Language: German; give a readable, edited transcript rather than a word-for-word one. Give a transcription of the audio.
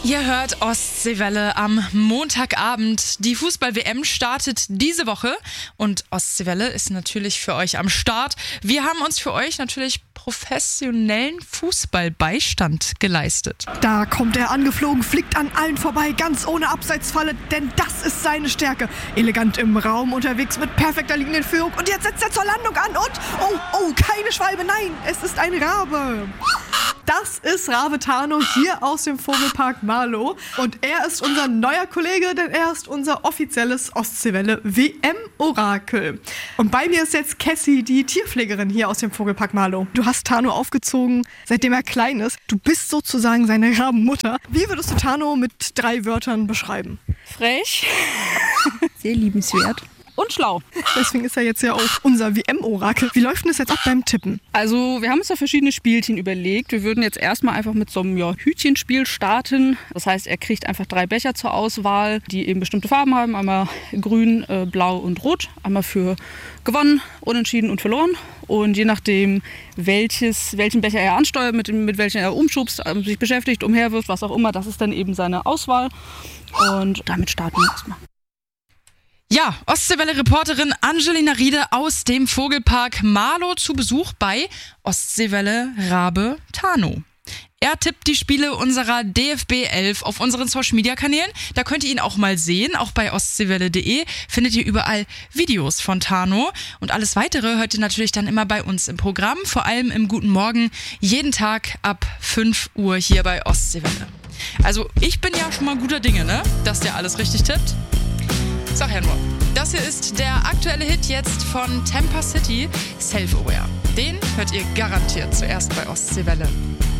Ihr hört Ostseewelle am Montagabend. Die Fußball-WM startet diese Woche und Ostseewelle ist natürlich für euch am Start. Wir haben uns für euch natürlich professionellen Fußballbeistand geleistet. Da kommt er angeflogen, fliegt an allen vorbei, ganz ohne Abseitsfalle, denn das ist seine Stärke. Elegant im Raum unterwegs mit perfekter liegenden Führung und jetzt setzt er zur Landung an und, keine Schwalbe, nein, es ist ein Rabe. Das ist Rabe Tano hier aus dem Vogelpark Marlow und er ist unser neuer Kollege, denn er ist unser offizielles Ostseewelle WM-Orakel. Und bei mir ist jetzt Cassie, die Tierpflegerin hier aus dem Vogelpark Marlow. Du hast Tano aufgezogen, seitdem er klein ist. Du bist sozusagen seine Rabenmutter. Wie würdest du Tano mit 3 Wörtern beschreiben? Frech, sehr liebenswert und schlau. Deswegen ist er jetzt ja auch unser WM-Orakel. Wie läuft denn das jetzt ab beim Tippen? Also wir haben uns da verschiedene Spielchen überlegt. Wir würden jetzt erstmal einfach mit so einem Hütchenspiel starten. Das heißt, er kriegt einfach 3 Becher zur Auswahl, die eben bestimmte Farben haben. Einmal grün, blau und rot. Einmal für gewonnen, unentschieden und verloren. Und je nachdem, welchen Becher er ansteuert, mit welchem er umschubst, sich beschäftigt, umherwirft, was auch immer, das ist dann eben seine Auswahl. Und damit starten wir erstmal. Ja, Ostseewelle-Reporterin Angelina Riede aus dem Vogelpark Marlow zu Besuch bei Ostseewelle Rabe Tano. Er tippt die Spiele unserer DFB 11 auf unseren Social-Media-Kanälen. Da könnt ihr ihn auch mal sehen. Auch bei ostseewelle.de findet ihr überall Videos von Tano. Und alles Weitere hört ihr natürlich dann immer bei uns im Programm. Vor allem im Guten Morgen, jeden Tag ab 5 Uhr hier bei Ostseewelle. Also ich bin ja schon mal guter Dinge, ne? Dass der alles richtig tippt. Sag ja nur. Das hier ist der aktuelle Hit jetzt von Tampa City, Self-Aware. Den hört ihr garantiert zuerst bei Ostseewelle.